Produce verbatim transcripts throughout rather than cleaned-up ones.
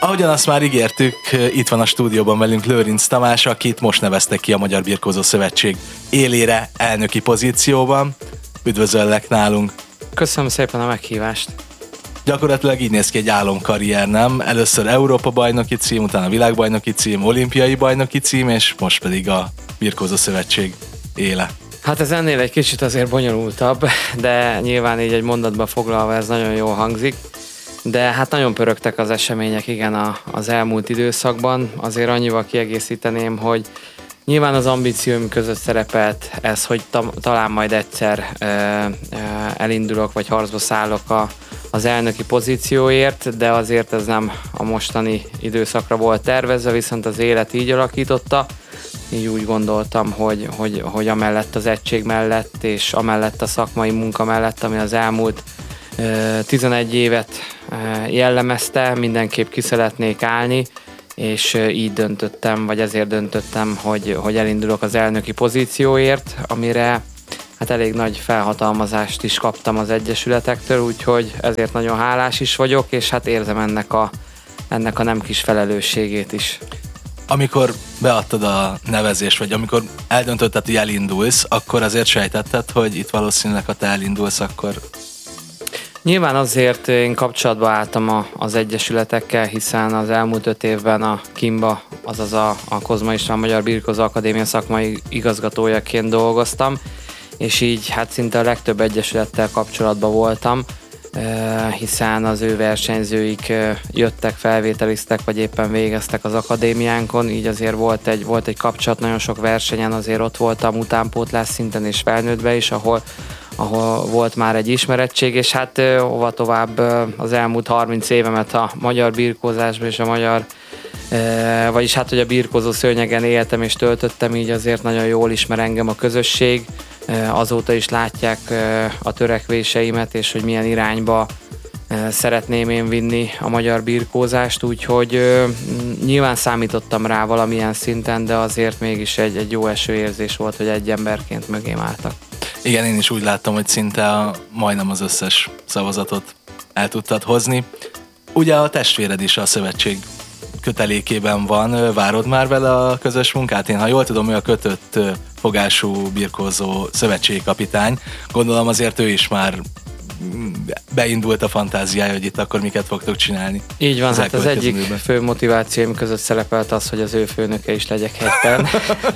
Ahogyan azt már ígértük, itt van a stúdióban velünk Lőrinc Tamás, akit most neveztek ki a Magyar Birkózó Szövetség élére elnöki pozícióban. Üdvözöllek nálunk! Köszönöm szépen a meghívást! Gyakorlatilag így néz ki egy álomkarrier, nem? Először Európa-bajnoki cím, utána világbajnoki cím, olimpiai bajnoki cím, és most pedig a Birkózó Szövetség éle. Hát ez ennél egy kicsit azért bonyolultabb, de nyilván így egy mondatba foglalva ez nagyon jól hangzik. De hát nagyon pörögtek az események, igen, a, az elmúlt időszakban. Azért annyival kiegészíteném, hogy nyilván az ambícióim között szerepelt ez, hogy ta, talán majd egyszer e, e, elindulok, vagy harcba szállok a, az elnöki pozícióért, de azért ez nem a mostani időszakra volt tervezve, viszont az élet így alakította. Így úgy gondoltam, hogy, hogy, hogy amellett az egység mellett, és amellett a szakmai munka mellett, ami az elmúlt tizenegy évet jellemezte, mindenképp ki szeretnék állni, és így döntöttem, vagy ezért döntöttem, hogy, hogy elindulok az elnöki pozícióért, amire hát elég nagy felhatalmazást is kaptam az egyesületektől, úgyhogy ezért nagyon hálás is vagyok, és hát érzem ennek a, ennek a nem kis felelősségét is. Amikor beadtad a nevezést, vagy amikor eldöntötted, hogy elindulsz, akkor azért sejtetted, hogy itt valószínűleg, ha te elindulsz, akkor... Nyilván azért én kapcsolatba álltam a, az egyesületekkel, hiszen az elmúlt öt évben a Kimba, azaz a, a Kozma István Magyar Birkózó Akadémia szakmai igazgatójaként dolgoztam, és így hát szinte a legtöbb egyesülettel kapcsolatban voltam, hiszen az ő versenyzőik jöttek, felvételiztek, vagy éppen végeztek az akadémiánkon, így azért volt egy, volt egy kapcsolat, nagyon sok versenyen azért ott voltam utánpótlás szinten és felnőttben is, ahol ahol volt már egy ismerettség, és hát hova tovább az elmúlt harminc évemet a magyar birkózásban és a magyar, vagyis hát, hogy a birkózó szőnyegen éltem és töltöttem, így azért nagyon jól ismer engem a közösség, azóta is látják a törekvéseimet, és hogy milyen irányba szeretném én vinni a magyar birkózást, úgyhogy nyilván számítottam rá valamilyen szinten, de azért mégis egy, egy jó esőérzés volt, hogy egy emberként mögém álltak. Igen, én is úgy láttam, hogy szinte a, majdnem az összes szavazatot el tudtad hozni. Ugye a testvéred is a szövetség kötelékében van, várod már vele a közös munkát? Én, ha jól tudom, ő a kötött fogású birkózó szövetségi kapitány. Gondolom azért ő is már beindult a fantáziája, hogy itt akkor miket fogtok csinálni. Így van, az hát az egyik fő motivációim között szerepelt az, hogy az ő főnöke is legyek helyben.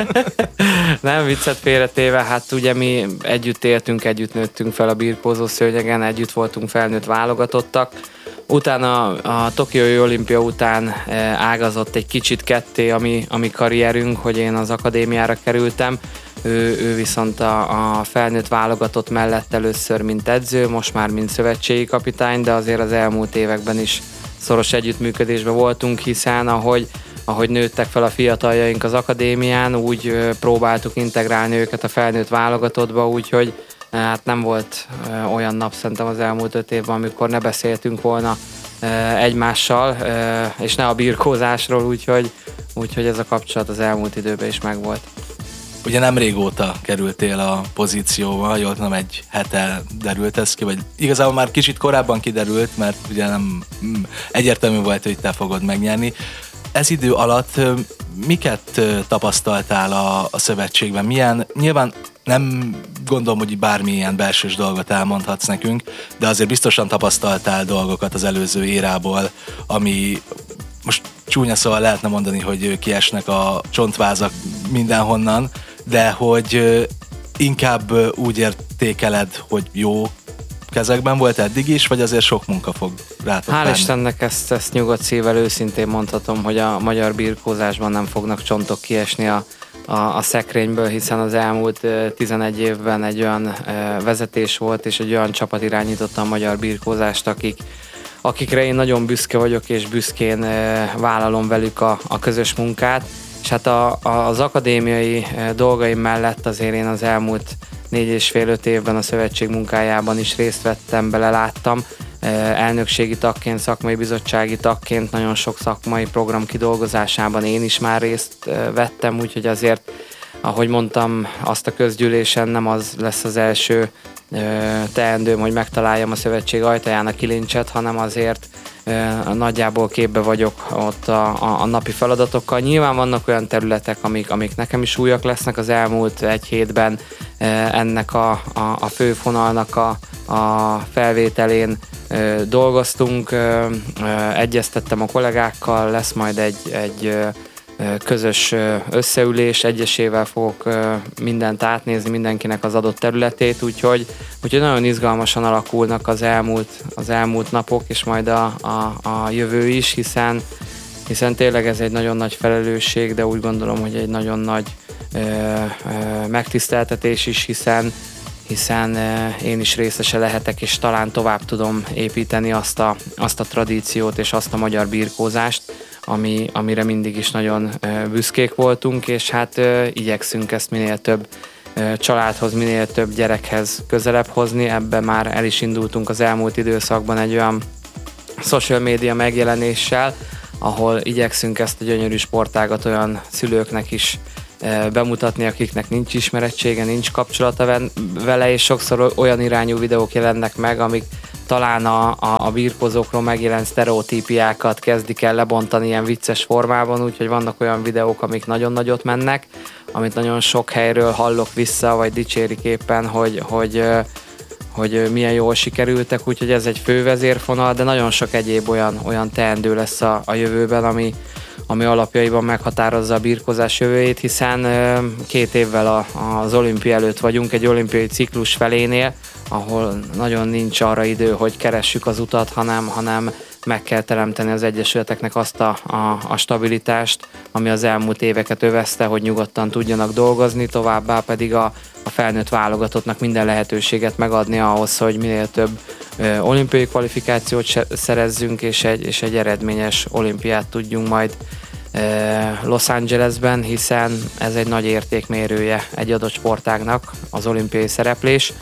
Nem, viccet félretéve, hát ugye mi együtt éltünk, együtt nőttünk fel a birkózó szőnyegen, együtt voltunk felnőtt válogatottak. Utána a Tokiói olimpia után ágazott egy kicsit ketté a mi, a mi karrierünk, hogy én az akadémiára kerültem. Ő, ő viszont a, a felnőtt válogatott mellett először mint edző, most már mint szövetségi kapitány, de azért az elmúlt években is szoros együttműködésben voltunk, hiszen ahogy, ahogy nőttek fel a fiataljaink az akadémián, úgy próbáltuk integrálni őket a felnőtt válogatottba, úgyhogy hát nem volt olyan nap szerintem az elmúlt öt évben, amikor ne beszéltünk volna egymással, és ne a birkózásról, úgyhogy, úgyhogy ez a kapcsolat az elmúlt időben is megvolt. Ugye nem régóta kerültél a pozícióba, jól nem egy hete derült ez ki, vagy igazából már kicsit korábban kiderült, mert ugye nem egyértelmű volt, hogy te fogod megnyerni. Ez idő alatt miket tapasztaltál a, a szövetségben? Milyen, nyilván nem gondolom, hogy bármilyen belsős dolgot elmondhatsz nekünk, de azért biztosan tapasztaltál dolgokat az előző érából, ami most csúnya szóval lehetne mondani, hogy kiesnek a csontvázak mindenhonnan, de hogy inkább úgy értékeled, hogy jó kezekben volt eddig is, vagy azért sok munka fog rátok Hál' bánni? Istennek ezt, ezt nyugodt szívvel őszintén mondhatom, hogy a magyar birkózásban nem fognak csontok kiesni a, a, a szekrényből, hiszen az elmúlt tizenegy évben egy olyan vezetés volt, és egy olyan csapat irányította a magyar birkózást, akik akikre én nagyon büszke vagyok, és büszkén vállalom velük a, a közös munkát. És hát a, a, az akadémiai dolgaim mellett azért én az elmúlt négy és fél öt évben a szövetség munkájában is részt vettem, beleláttam. Elnökségi tagként, szakmai bizottsági tagként nagyon sok szakmai program kidolgozásában én is már részt vettem, úgyhogy azért, ahogy mondtam, azt a közgyűlésen nem az lesz az első teendőm, hogy megtaláljam a szövetség ajtaján a kilincset, hanem azért nagyjából képbe vagyok ott a, a, a napi feladatokkal. Nyilván vannak olyan területek, amik, amik nekem is újak lesznek az elmúlt egy hétben. Ennek a, a, a főfonalnak a, a felvételén dolgoztunk, egyeztettem a kollégákkal, lesz majd egy, egy közös összeülés, egyesével fogok mindent átnézni, mindenkinek az adott területét, úgyhogy, úgyhogy nagyon izgalmasan alakulnak az elmúlt, az elmúlt napok, és majd a, a, a jövő is, hiszen, hiszen tényleg ez egy nagyon nagy felelősség, de úgy gondolom, hogy egy nagyon nagy ö, ö, megtiszteltetés is, hiszen hiszen én is részese lehetek, és talán tovább tudom építeni azt a, azt a tradíciót és azt a magyar birkózást, ami, amire mindig is nagyon büszkék voltunk, és hát igyekszünk ezt minél több családhoz, minél több gyerekhez közelebb hozni. Ebben már el is indultunk az elmúlt időszakban egy olyan social media megjelenéssel, ahol igyekszünk ezt a gyönyörű sportágat olyan szülőknek is bemutatni, akiknek nincs ismerettsége, nincs kapcsolata vele, és sokszor olyan irányú videók jelennek meg, amik talán a, a, a birkózókról megjelent sztereotípiákat kezdik el lebontani ilyen vicces formában, úgyhogy vannak olyan videók, amik nagyon nagyot mennek, amit nagyon sok helyről hallok vissza, vagy dicsérik éppen, hogy, hogy, hogy milyen jól sikerültek, úgyhogy ez egy fő vezérfonal, de nagyon sok egyéb olyan, olyan teendő lesz a, a jövőben, ami ami alapjaiban meghatározza a birkózás jövőjét, hiszen két évvel a, az olimpia előtt vagyunk, egy olimpiai ciklus felénél, ahol nagyon nincs arra idő, hogy keressük az utat, hanem, hanem meg kell teremteni az egyesületeknek azt a, a, a stabilitást, ami az elmúlt éveket övezte, hogy nyugodtan tudjanak dolgozni, továbbá pedig a, a felnőtt válogatottnak minden lehetőséget megadni ahhoz, hogy minél több ö, olimpiai kvalifikációt se, szerezzünk, és egy, és egy eredményes olimpiát tudjunk majd ö, Los Angelesben, hiszen ez egy nagy értékmérője egy adott sportágnak, az olimpiai szereplés,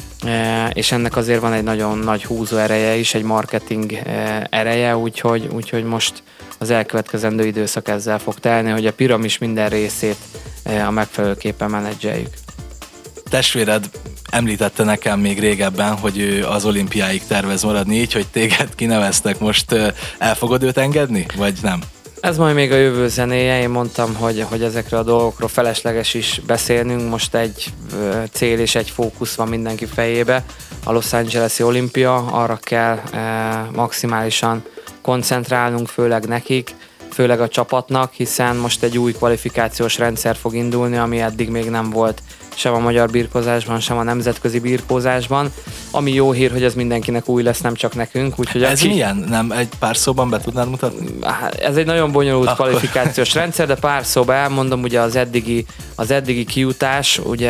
és ennek azért van egy nagyon nagy húzó ereje is, egy marketing ereje, úgyhogy, úgyhogy most az elkövetkezendő időszak ezzel fog telni, hogy a piramis minden részét a megfelelőképpen menedzseljük. Testvéred említette nekem még régebben, hogy ő az olimpiáig tervez maradni, így, hogy téged kineveztek, most el fogod őt engedni, vagy nem? Ez majd még a jövő zenéje, én mondtam, hogy, hogy ezekről a dolgokról felesleges is beszélnünk, most egy cél és egy fókusz van mindenki fejébe, a Los Angeles-i olimpia, arra kell e, maximálisan koncentrálnunk, főleg nekik, főleg a csapatnak, hiszen most egy új kvalifikációs rendszer fog indulni, ami eddig még nem volt sem a magyar birkózásban, sem a nemzetközi birkózásban. Ami jó hír, hogy ez mindenkinek új lesz, nem csak nekünk. Úgyhogy ez aki... milyen? Nem egy pár szóban be tudnád mutatni? Ez egy nagyon bonyolult Akkor... kvalifikációs rendszer, de pár szóban elmondom, ugye az eddigi, az eddigi kijutás, ugye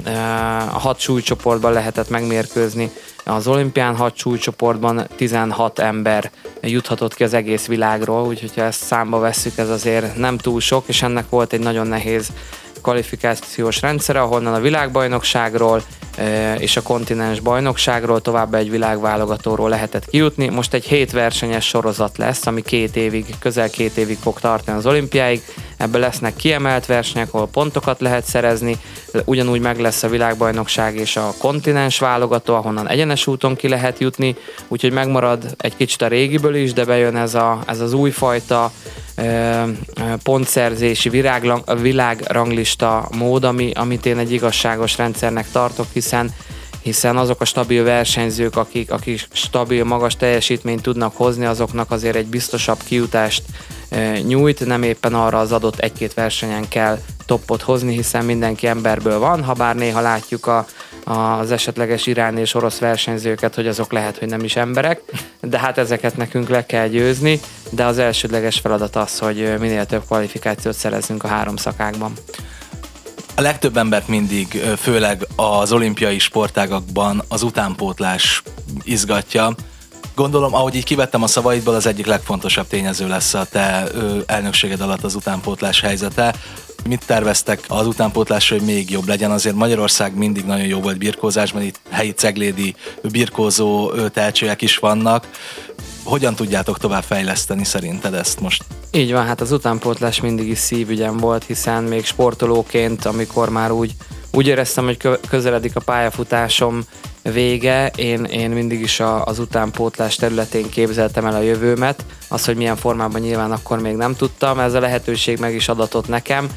a hat súlycsoportban lehetett megmérkőzni. Az olimpián hat súlycsoportban tizenhat ember juthatott ki az egész világról, úgyhogy ha ezt számba vesszük, ez azért nem túl sok, és ennek volt egy nagyon nehéz kvalifikációs rendszere, ahonnan a világbajnokságról és a kontinens bajnokságról továbbá egy világválogatóról lehetett kijutni. Most egy hét versenyes sorozat lesz, ami két évig, közel két évig fog tartani az olimpiáig. Ebben lesznek kiemelt versenyek, ahol pontokat lehet szerezni, ugyanúgy meg lesz a világbajnokság és a kontinens válogató, ahonnan egyenes úton ki lehet jutni, úgyhogy megmarad egy kicsit a régiből is, de bejön ez, a, ez az újfajta pontszerzési világ, világranglista mód, ami, amit én egy igazságos rendszernek tartok, hiszen, hiszen azok a stabil versenyzők, akik, akik stabil, magas teljesítményt tudnak hozni, azoknak azért egy biztosabb kijutást e, nyújt, nem éppen arra az adott egy-két versenyen kell toppot hozni, hiszen mindenki emberből van, ha bár néha látjuk a, az esetleges iráni és orosz versenyzőket, hogy azok lehet, hogy nem is emberek, de hát ezeket nekünk le kell győzni, de az elsődleges feladat az, hogy minél több kvalifikációt szerezzünk a három szakákban. A legtöbb embert mindig, főleg az olimpiai sportágakban az utánpótlás izgatja. Gondolom, ahogy így kivettem a szavaidból, az egyik legfontosabb tényező lesz a te elnökséged alatt az utánpótlás helyzete. Mit terveztek az utánpótlásra, hogy még jobb legyen? Azért Magyarország mindig nagyon jó volt birkózásban, itt helyi ceglédi birkózó tehetségek is vannak. Hogyan tudjátok tovább fejleszteni szerinted ezt most? Így van, hát az utánpótlás mindig is szívügyem volt, hiszen még sportolóként, amikor már úgy, úgy éreztem, hogy közeledik a pályafutásom vége, én, én mindig is a, az utánpótlás területén képzeltem el a jövőmet, az, hogy milyen formában nyilván akkor még nem tudtam, ez a lehetőség meg is adatott nekem,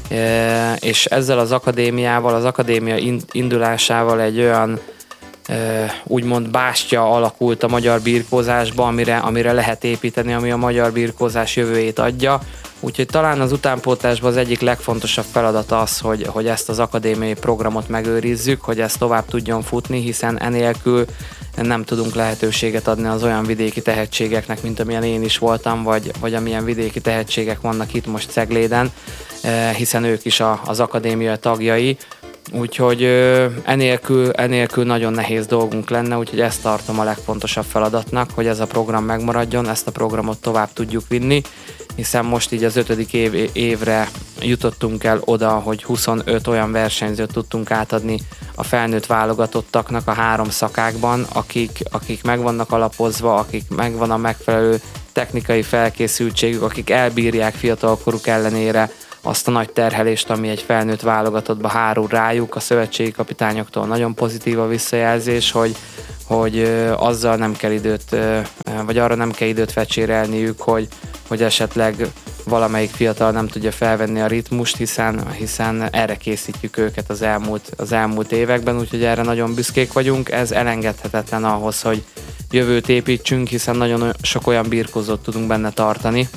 és ezzel az akadémiával, az akadémia indulásával egy olyan úgymond bástya alakult a magyar birkózásba, amire, amire lehet építeni, ami a magyar birkózás jövőjét adja. Úgyhogy talán az utánpótlásban az egyik legfontosabb feladat az, hogy, hogy ezt az akadémiai programot megőrizzük, hogy ez tovább tudjon futni, hiszen enélkül nem tudunk lehetőséget adni az olyan vidéki tehetségeknek, mint amilyen én is voltam, vagy, vagy amilyen vidéki tehetségek vannak itt most Cegléden, hiszen ők is a, az akadémia tagjai. Úgyhogy enélkül, enélkül nagyon nehéz dolgunk lenne, úgyhogy ezt tartom a legfontosabb feladatnak, hogy ez a program megmaradjon, ezt a programot tovább tudjuk vinni, hiszen most így az ötödik év, évre jutottunk el oda, hogy huszonöt olyan versenyzőt tudtunk átadni a felnőtt válogatottaknak a három szakákban, akik, akik meg vannak alapozva, akik megvan a megfelelő technikai felkészültségük, akik elbírják fiatalkoruk ellenére azt a nagy terhelést, ami egy felnőtt válogatottba hárul rájuk. A szövetségi kapitányoktól nagyon pozitív a visszajelzés, hogy, hogy azzal nem kell időt, vagy arra nem kell időt fecsérelniük, hogy, hogy esetleg valamelyik fiatal nem tudja felvenni a ritmust, hiszen, hiszen erre készítjük őket az elmúlt, az elmúlt években, úgyhogy erre nagyon büszkék vagyunk. Ez elengedhetetlen ahhoz, hogy jövőt építsünk, hiszen nagyon sok olyan birkózót tudunk benne tartani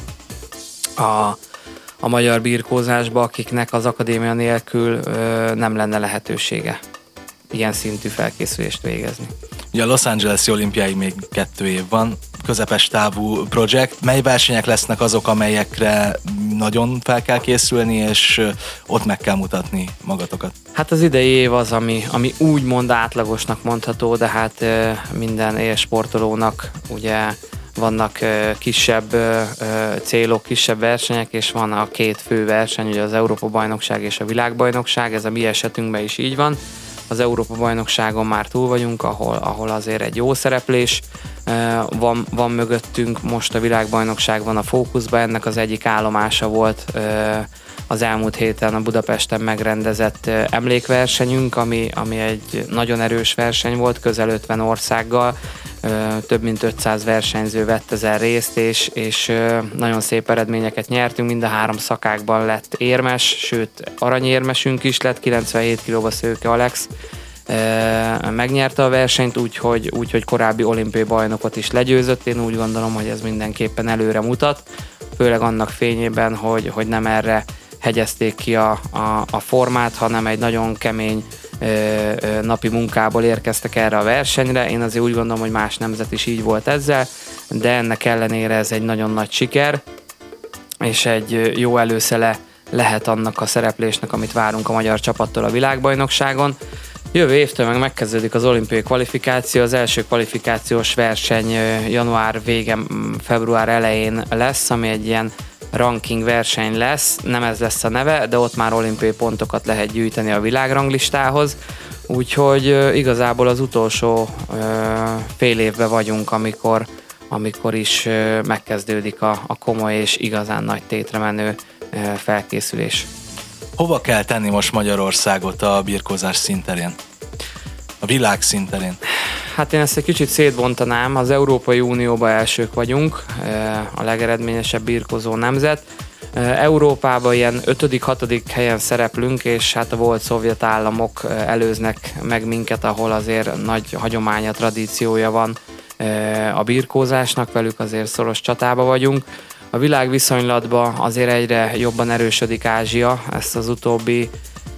a a magyar birkózásba, akiknek az akadémia nélkül ö, nem lenne lehetősége ilyen szintű felkészülést végezni. Ugye a Los Angeles-i olimpiáig még kettő év van, közepes távú projekt. Mely versenyek lesznek azok, amelyekre nagyon fel kell készülni, és ott meg kell mutatni magatokat? Hát az idei év az, ami, ami úgymond átlagosnak mondható, de hát ö, minden élsportolónak ugye vannak kisebb célok, kisebb versenyek, és van a két fő verseny, ugye az Európa-bajnokság és a világbajnokság, ez a mi esetünkben is így van. Az Európa-bajnokságon már túl vagyunk, ahol, ahol azért egy jó szereplés van, van mögöttünk, most a világbajnokság van a fókuszban, ennek az egyik állomása volt az elmúlt héten a Budapesten megrendezett emlékversenyünk, ami, ami egy nagyon erős verseny volt, közel ötven országgal, több mint ötszáz versenyző vett ezen részt, és, és nagyon szép eredményeket nyertünk, mind a három szakákban lett érmes, sőt aranyérmesünk is lett, kilencvenhét kilóba Szőke Alex megnyerte a versenyt, úgyhogy úgy, hogy korábbi olimpiai bajnokot is legyőzött. Én úgy gondolom, hogy ez mindenképpen előre mutat, főleg annak fényében, hogy, hogy nem erre hegyezték ki a, a, a formát, hanem egy nagyon kemény ö, ö, napi munkából érkeztek erre a versenyre. Én azért úgy gondolom, hogy más nemzet is így volt ezzel, de ennek ellenére ez egy nagyon nagy siker, és egy jó előszele lehet annak a szereplésnek, amit várunk a magyar csapattól a világbajnokságon. Jövő évtől meg megkezdődik az olimpiai kvalifikáció, az első kvalifikációs verseny január vége, február elején lesz, ami egy ilyen ranking verseny lesz, nem ez lesz a neve, de ott már olimpiai pontokat lehet gyűjteni a világranglistához, úgyhogy igazából az utolsó fél évben vagyunk, amikor, amikor is megkezdődik a, a komoly és igazán nagy tétre menő felkészülés. Hova kell tenni most Magyarországot a birkózás színterén? A világ színterén? Hát én ezt egy kicsit szétbontanám, az Európai Unióban elsők vagyunk, a legeredményesebb birkózó nemzet. Európában ilyen ötödik, hatodik helyen szereplünk, és hát a volt szovjet államok előznek meg minket, ahol azért nagy hagyománya, tradíciója van a birkózásnak, velük azért szoros csatába vagyunk. A világ viszonylatban azért egyre jobban erősödik Ázsia, ezt az utóbbi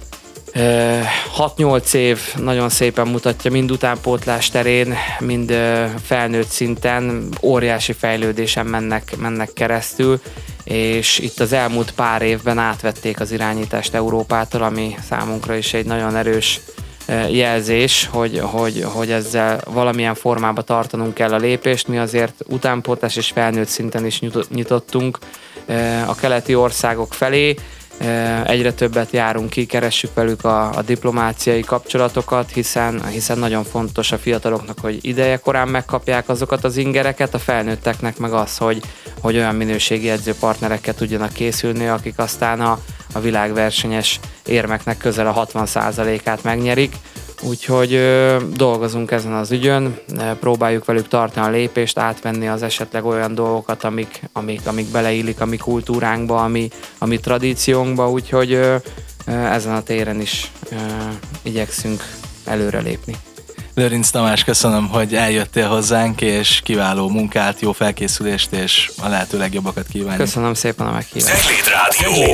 hat-nyolc év nagyon szépen mutatja, mind utánpótlás terén, mind felnőtt szinten óriási fejlődésen mennek, mennek keresztül, és itt az elmúlt pár évben átvették az irányítást Európától, ami számunkra is egy nagyon erős jelzés, hogy, hogy, hogy ezzel valamilyen formában tartanunk kell a lépést. Mi azért utánpótlás és felnőtt szinten is nyitottunk a keleti országok felé, egyre többet járunk ki, keressük velük a, a diplomáciai kapcsolatokat, hiszen, hiszen nagyon fontos a fiataloknak, hogy ideje korán megkapják azokat az ingereket, a felnőtteknek meg az, hogy, hogy olyan minőségi edzőpartnerekkel tudjanak készülni, akik aztán a, a világversenyes érmeknek közel a hatvan százalékát megnyerik. Úgyhogy ö, dolgozunk ezen az ügyön, próbáljuk velük tartani a lépést, átvenni az esetleg olyan dolgokat, amik, amik, amik beleillik a mi kultúránkba, a mi, a mi tradíciónkba, úgyhogy ö, ö, ezen a téren is ö, igyekszünk előrelépni. Lőrinc Tamás, köszönöm, hogy eljöttél hozzánk, és kiváló munkát, jó felkészülést, és a lehető legjobbakat kívánjuk. Köszönöm szépen a meghívást. Cegléd Rádió.